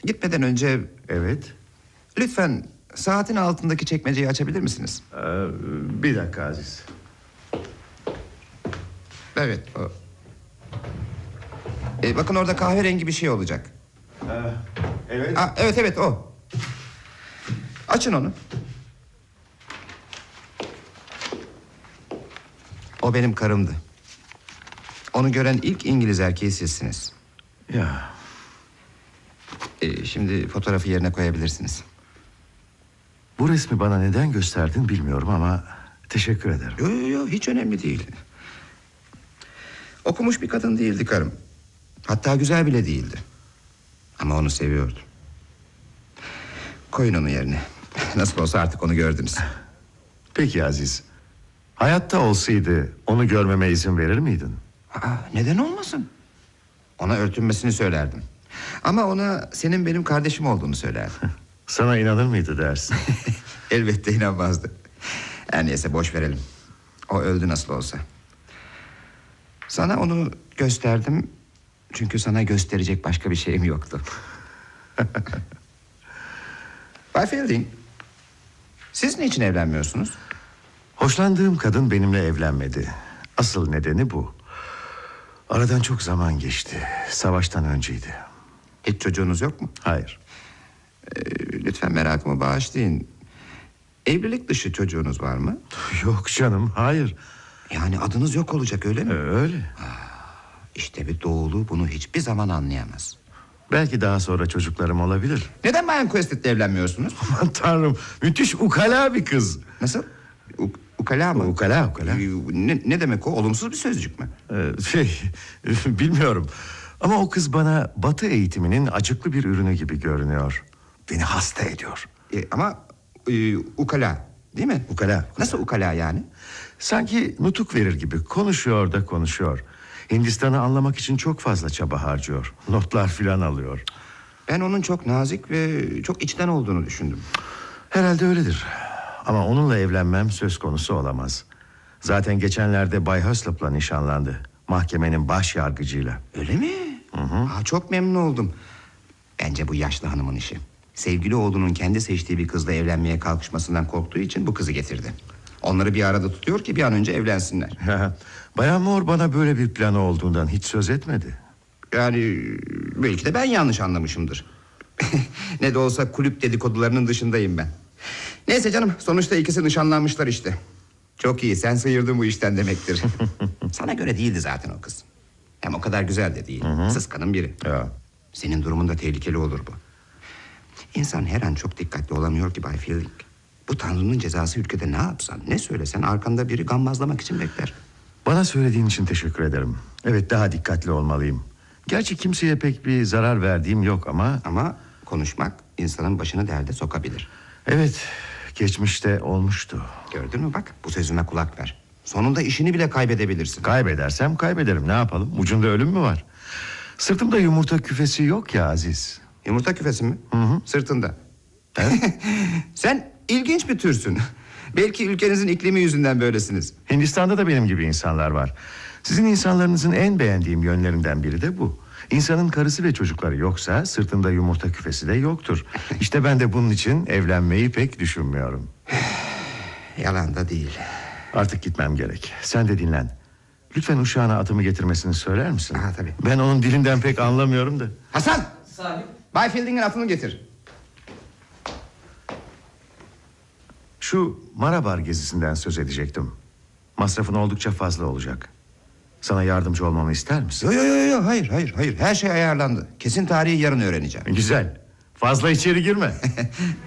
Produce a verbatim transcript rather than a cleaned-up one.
Gitmeden önce Evet. lütfen saatin altındaki çekmeceyi açabilir misiniz? Ee, bir dakika Aziz. Evet o. Ee, bakın orada kahverengi bir şey olacak. Ee, evet. Aa, evet evet o. Açın onu. O benim karımdı. Onu gören ilk İngiliz erkeği sizsiniz. Ya. Ee, şimdi fotoğrafı yerine koyabilirsiniz. Bu resmi bana neden gösterdin bilmiyorum ama teşekkür ederim. Yok yok yo, hiç önemli değil. Okumuş bir kadın değildi karım. Hatta güzel bile değildi. Ama onu seviyordu. Koyun onu yerine. Nasıl olsa artık onu gördünüz. Peki Aziz. Hayatta olsaydı onu görmeme izin verir miydin? Aa, neden olmasın? Ona örtünmesini söylerdim. Ama ona senin benim kardeşim olduğunu söylerdim. Sana inanır mıydı dersin? Elbette inanmazdı. Her neyse boş verelim. O öldü nasıl olsa. Sana onu gösterdim. Çünkü sana gösterecek başka bir şeyim yoktu. Bay Fielding, siz niçin evlenmiyorsunuz? Hoşlandığım kadın benimle evlenmedi. Asıl nedeni bu. Aradan çok zaman geçti. Savaştan önceydi. Hiç çocuğunuz yok mu? Hayır. Ee, lütfen merakımı bağışlayın. Evlilik dışı çocuğunuz var mı? Yok canım, hayır. Yani adınız yok olacak öyle mi? Ee, öyle. İşte bir doğulu bunu hiçbir zaman anlayamaz. Belki daha sonra çocuklarım olabilir. Neden Bayan Quested'le evlenmiyorsunuz? Aman tanrım, müthiş ukala bir kız. Nasıl? U- ukala mı? Ukala, ukala. Ee, Ne, ne demek o? Olumsuz bir sözcük mü? Ee, şey, bilmiyorum. Ama o kız bana Batı eğitiminin acıklı bir ürünü gibi görünüyor. Beni hasta ediyor. Ee, ama e, ukala değil mi? Ukala, ukala. Nasıl ukala yani? Sanki nutuk verir gibi konuşuyor da konuşuyor. Hindistan'ı anlamak için çok fazla çaba harcıyor. Notlar filan alıyor. Ben onun çok nazik ve çok içten olduğunu düşündüm. Herhalde öyledir. Ama onunla evlenmem söz konusu olamaz. Zaten geçenlerde Bay Höslop'la nişanlandı. Mahkemenin baş yargıcıyla. Öyle mi? Hı hı. Aa, çok memnun oldum. Bence bu yaşlı hanımın işi. Sevgili oğlunun kendi seçtiği bir kızla evlenmeye kalkışmasından korktuğu için bu kızı getirdi. Onları bir arada tutuyor ki bir an önce evlensinler. Bayan Moore bana böyle bir planı olduğundan hiç söz etmedi. Yani belki de ben yanlış anlamışımdır. Ne de olsa kulüp dedikodularının dışındayım ben. Neyse canım, sonuçta ikisi nişanlanmışlar işte. Çok iyi, sen sıyırdın bu işten demektir. Sana göre değildi zaten o kız. Hem o kadar güzel de değil. Hı hı. Sıskının biri. Ya. Senin durumunda tehlikeli olur bu. İnsan her an çok dikkatli olamıyor ki Bay Fielding. Bu Tanrı'nın cezası, ülkede ne yapsan ne söylesen arkanda biri gammazlamak için bekler. Bana söylediğin için teşekkür ederim. Evet, daha dikkatli olmalıyım. Gerçi kimseye pek bir zarar verdiğim yok ama... Ama konuşmak insanın başını derde sokabilir. Evet, geçmişte olmuştu. Gördün mü bak, bu sözüme kulak ver. Sonunda işini bile kaybedebilirsin. Kaybedersem kaybederim, ne yapalım? Ucunda ölüm mü var? Sırtımda yumurta küfesi yok ya Aziz. Yumurta küfesi mi? Hı hı. Sırtında. Evet. Sen ilginç bir türsün. Belki ülkenizin iklimi yüzünden böylesiniz. Hindistan'da da benim gibi insanlar var. Sizin insanlarınızın en beğendiğim yönlerinden biri de bu. İnsanın karısı ve çocukları yoksa sırtında yumurta küfesi de yoktur. İşte ben de bunun için evlenmeyi pek düşünmüyorum. Yalan da değil. Artık gitmem gerek. Sen de dinlen. Lütfen uşağına atımı getirmesini söyler misin? Aha, tabii. Ben onun dilinden pek anlamıyorum da. Hasan! Salim. Bay Fielding'in atını getir. Şu Marabar gezisinden söz edecektim. Masrafın oldukça fazla olacak. Sana yardımcı olmamı ister misin? Yo yo yo yo hayır hayır hayır her şey ayarlandı. Kesin tarihi yarın öğreneceğim. Güzel. Fazla içeri girme.